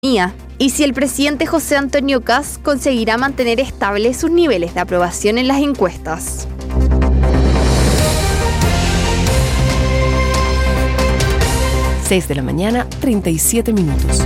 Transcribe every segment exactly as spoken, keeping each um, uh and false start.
y si el presidente José Antonio Kast conseguirá mantener estables sus niveles de aprobación en las encuestas. seis de la mañana, treinta y siete minutos.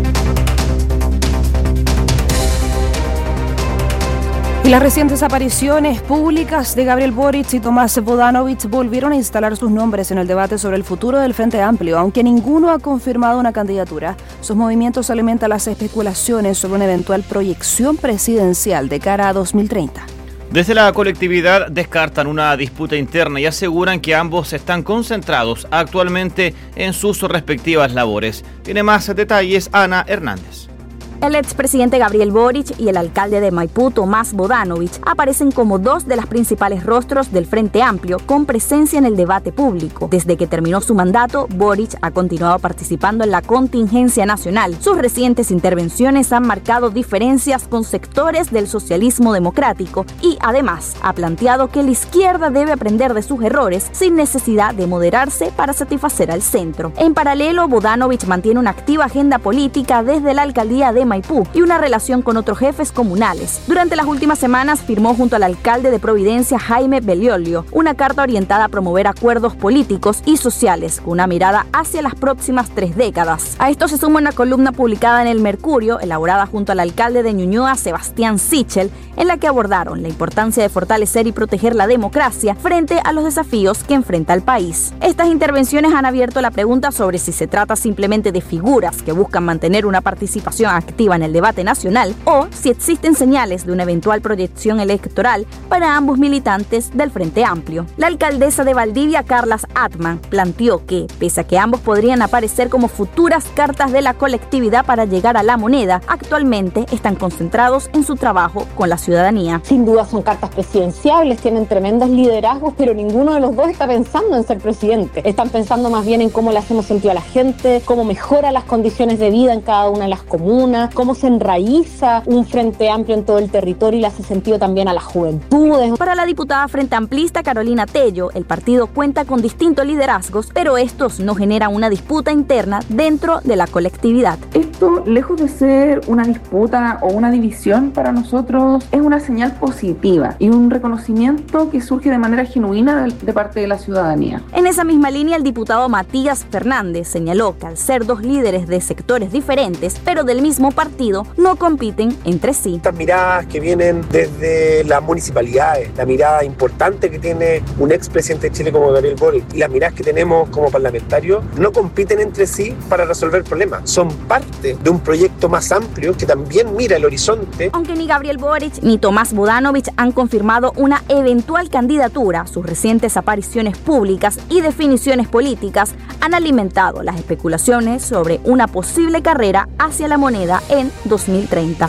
Y las recientes apariciones públicas de Gabriel Boric y Tomás Bodanovich volvieron a instalar sus nombres en el debate sobre el futuro del Frente Amplio. Aunque ninguno ha confirmado una candidatura, sus movimientos alimentan las especulaciones sobre una eventual proyección presidencial de cara a dos mil treinta. Desde la colectividad descartan una disputa interna y aseguran que ambos están concentrados actualmente en sus respectivas labores. Tiene más detalles Ana Hernández. El expresidente Gabriel Boric y el alcalde de Maipú, Tomás Bodanovich, aparecen como dos de los principales rostros del Frente Amplio con presencia en el debate público. Desde que terminó su mandato, Boric ha continuado participando en la contingencia nacional. Sus recientes intervenciones han marcado diferencias con sectores del socialismo democrático y, además, ha planteado que la izquierda debe aprender de sus errores sin necesidad de moderarse para satisfacer al centro. En paralelo, Bodanovich mantiene una activa agenda política desde la alcaldía de Maipú y una relación con otros jefes comunales. Durante las últimas semanas firmó junto al alcalde de Providencia, Jaime Belliolio, una carta orientada a promover acuerdos políticos y sociales con una mirada hacia las próximas tres décadas. A esto se suma una columna publicada en El Mercurio, elaborada junto al alcalde de Ñuñoa, Sebastián Sichel, en la que abordaron la importancia de fortalecer y proteger la democracia frente a los desafíos que enfrenta el país. Estas intervenciones han abierto la pregunta sobre si se trata simplemente de figuras que buscan mantener una participación activa en el debate nacional o si existen señales de una eventual proyección electoral para ambos militantes del Frente Amplio. La alcaldesa de Valdivia, Carlas Atman, planteó que, pese a que ambos podrían aparecer como futuras cartas de la colectividad para llegar a la moneda, actualmente están concentrados en su trabajo con la ciudadanía. Sin duda son cartas presidenciables, tienen tremendos liderazgos, pero ninguno de los dos está pensando en ser presidente. Están pensando más bien en cómo le hacemos sentido a la gente, cómo mejora las condiciones de vida en cada una de las comunas, cómo se enraiza un Frente Amplio en todo el territorio y le hace sentido también a las juventudes. Para la diputada frente amplista Carolina Tello, el partido cuenta con distintos liderazgos, pero estos no generan una disputa interna dentro de la colectividad. Esto, lejos de ser una disputa o una división, para nosotros es una señal positiva y un reconocimiento que surge de manera genuina de, de parte de la ciudadanía. En esa misma línea, el diputado Matías Fernández señaló que al ser dos líderes de sectores diferentes, pero del mismo partido, no compiten entre sí. Estas miradas que vienen desde las municipalidades, la mirada importante que tiene un expresidente de Chile como Gabriel Boric y las miradas que tenemos como parlamentarios, no compiten entre sí para resolver problemas. Son parte de un proyecto más amplio que también mira el horizonte. Aunque ni Gabriel Boric ni Tomás Bodanovich han confirmado una eventual candidatura, sus recientes apariciones públicas y definiciones políticas han alimentado las especulaciones sobre una posible carrera hacia la moneda en dos mil treinta.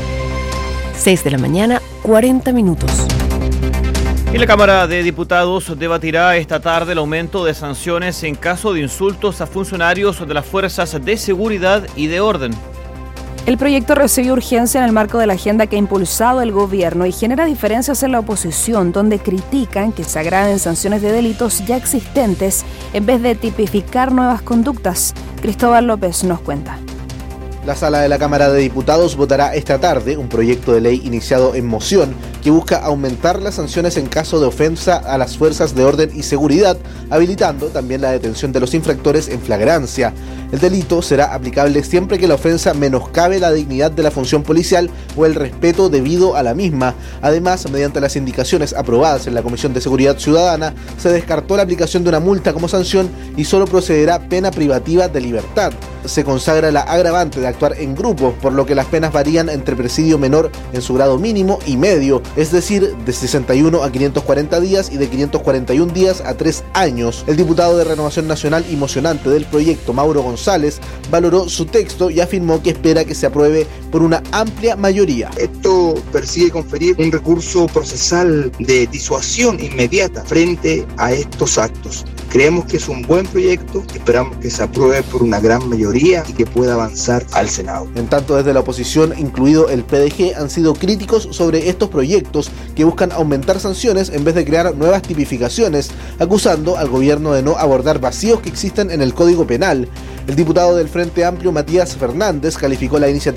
seis de la mañana, cuarenta minutos. Y la Cámara de Diputados debatirá esta tarde el aumento de sanciones en caso de insultos a funcionarios de las fuerzas de seguridad y de orden. El proyecto recibió urgencia en el marco de la agenda que ha impulsado el gobierno y genera diferencias en la oposición, donde critican que se agraven sanciones de delitos ya existentes en vez de tipificar nuevas conductas. Cristóbal López nos cuenta. La Sala de la Cámara de Diputados votará esta tarde un proyecto de ley iniciado en moción que busca aumentar las sanciones en caso de ofensa a las fuerzas de orden y seguridad, habilitando también la detención de los infractores en flagrancia. El delito será aplicable siempre que la ofensa menoscabe la dignidad de la función policial o el respeto debido a la misma. Además, mediante las indicaciones aprobadas en la Comisión de Seguridad Ciudadana, se descartó la aplicación de una multa como sanción y solo procederá pena privativa de libertad. Se consagra la agravante de actuar en grupo, por lo que las penas varían entre presidio menor en su grado mínimo y medio, es decir, de sesenta y uno a quinientos cuarenta días y de quinientos cuarenta y un días a tres años. El diputado de Renovación Nacional y mocionante del proyecto, Mauro González, valoró su texto y afirmó que espera que se apruebe por una amplia mayoría. Esto persigue conferir un recurso procesal de disuasión inmediata frente a estos actos. Creemos que es un buen proyecto, esperamos que se apruebe por una gran mayoría y que pueda avanzar al Senado. En tanto, desde la oposición, incluido el P D G, han sido críticos sobre estos proyectos que buscan aumentar sanciones en vez de crear nuevas tipificaciones, acusando al gobierno de no abordar vacíos que existen en el Código Penal. El diputado del Frente Amplio, Matías Fernández, calificó la iniciativa